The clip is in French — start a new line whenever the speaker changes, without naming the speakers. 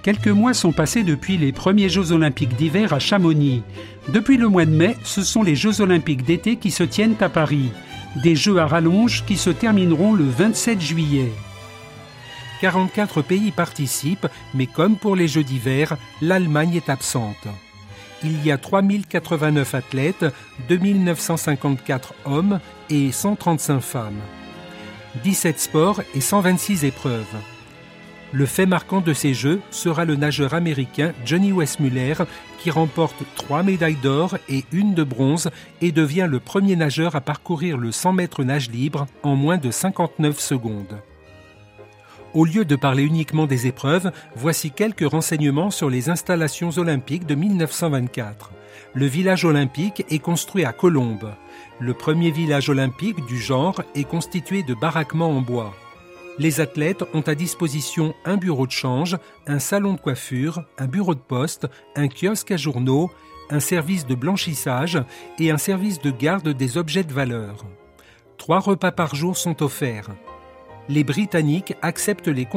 Quelques mois sont passés depuis les premiers Jeux Olympiques d'hiver à Chamonix. Depuis le mois de mai, ce sont les Jeux Olympiques d'été qui se tiennent à Paris. Des Jeux à rallonge qui se termineront le 27 juillet. 44 pays participent, mais comme pour les Jeux d'hiver, l'Allemagne est absente. Il y a 3089 athlètes, 2954 hommes et 135 femmes. 17 sports et 126 épreuves. Le fait marquant de ces Jeux sera le nageur américain Johnny Weissmuller qui remporte 3 médailles d'or et 1 de bronze et devient le premier nageur à parcourir le 100 mètres nage libre en moins de 59 secondes. Au lieu de parler uniquement des épreuves, voici quelques renseignements sur les installations olympiques de 1924. Le village olympique est construit à Colombes. Le premier village olympique du genre est constitué de baraquements en bois. Les athlètes ont à disposition un bureau de change, un salon de coiffure, un bureau de poste, un kiosque à journaux, un service de blanchissage et un service de garde des objets de valeur. 3 repas par jour sont offerts. Les Britanniques acceptent les